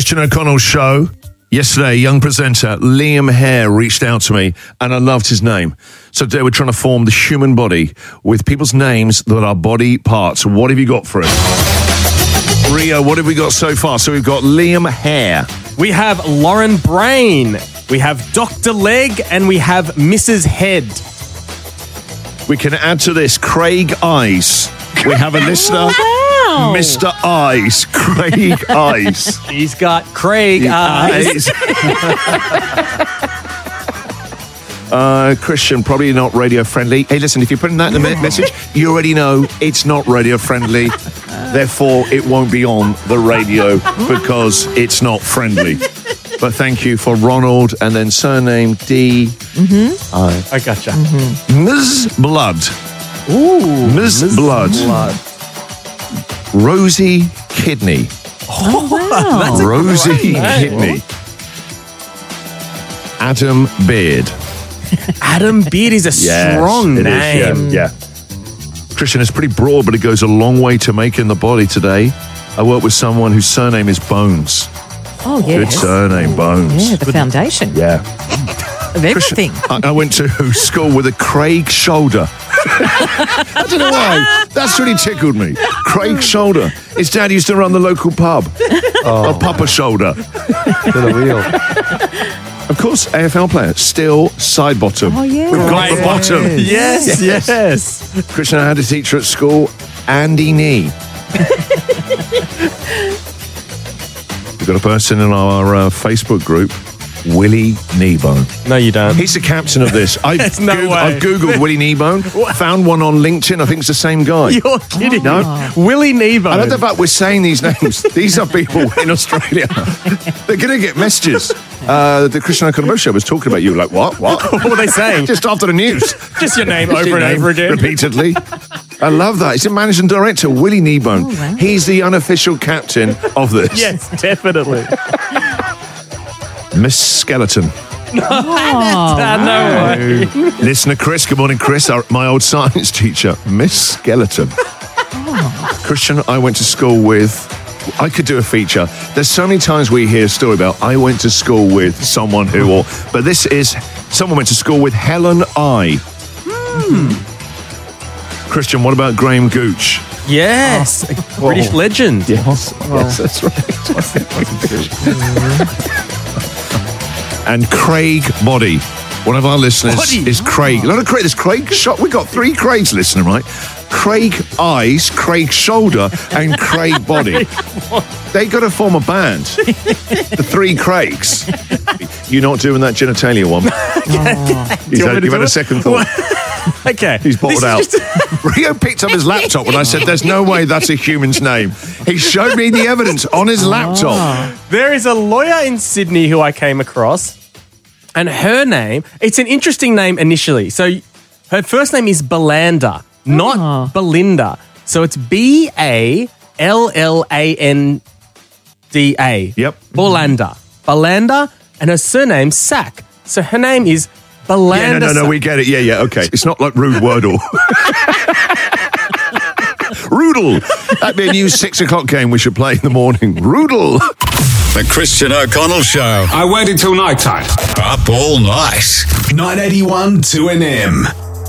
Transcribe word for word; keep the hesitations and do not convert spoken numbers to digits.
Christian O'Connell show. Yesterday, a young presenter, Liam Hare, reached out to me, and I loved his name. So today we're trying to form the human body with people's names that are body parts. What have you got for us? Rio, what have we got so far? So we've got Liam Hare. We have Lauren Brain. We have Doctor Leg, and we have Missus Head. We can add to this Craig Eyes. We have a listener, Wow. Mister Eyes, Craig Eyes. He's got Craig Eyes. uh, Christian, probably not radio friendly. Hey, listen, if you're putting that in the me- message, you already know it's not radio friendly. Therefore, it won't be on the radio because it's not friendly. But thank you for Ronald, and then surname D. Mm-hmm. I. I gotcha. Mm-hmm. Miz Blood. Ooh. Miz Blood. Blood. Rosie Kidney. Oh, wow. That's a Rosie great name. Kidney. Adam Beard. Adam Beard is a Yes, strong it name. is, yeah, yeah. Christian, it's pretty broad, but it goes a long way to making the body today. I work with someone whose surname is Bones. Oh, Good yes. surname, Bones. Yeah, the foundation Yeah. of everything. I, I went to school with a Craig shoulder. I don't know why. That's really tickled me. Craig shoulder. His dad used to run the local pub. Oh. A Papa shoulder. To the wheel. Of course, A F L player. Still side bottom. Oh, yeah. We've got the Right. bottom. Yes, yes. yes. Christian, I had a teacher at school, Andy Nee. We've got a person in our uh, Facebook group, Willie Kneebone. No, you don't. He's the captain of this. I've, There's no Goog- way. I've Googled Willie Kneebone, found one on LinkedIn. I think it's the same guy. You're kidding. No. Willie Nebo. I love the fact we're saying these names. These are people in Australia. They're going to get messages. Uh, the Christian O'Connell show was talking about you. Like, what? What? What were they saying? Just after the news. Just your name Just over your and name over again. Repeatedly. I love that. He's the managing director, Willie Kneebone. Oh, wow. He's the unofficial captain of this. Yes, definitely. Miss Skeleton. Oh, Ah, no way. Listener Chris, good morning, Chris, our, my old science teacher, Miss Skeleton. Christian, I went to school with, I could do a feature. There's so many times we hear a story about, I went to school with someone who, or, but this is, someone went to school with Helen I. Christian, what about Graham Gooch? Yes, a British legend. Yes, yes, that's right. And Craig Body. One of our listeners Body. is Craig. A lot of Craig. There's Craig shot. We got three Craigs listening, right? Craig Eyes, Craig Shoulder, and Craig Body. They got to form a band. The three Craigs. You're not doing that genitalia one. He's you want me had, to you've do had a it? second thought. Okay. He's bought This out. is just- Rio picked up his laptop when I said, there's no way that's a human's name. He showed me the evidence on his laptop. There is a lawyer in Sydney who I came across, and her name, it's an interesting name initially. So her first name is Belinda, not Oh. Belinda. So it's B A L L A N D A. Yep. Belinda. Belinda, and her surname Sack. So her name is Belinda. Yeah, no, no, no, Sack. we get it. Yeah, yeah, okay. It's not like Rude Wordle. Roodle. That'd be a new six o'clock game we should play in the morning. Roodle. The Christian O'Connell Show. I waited till night time. Up all night. nine eighty-one two N M.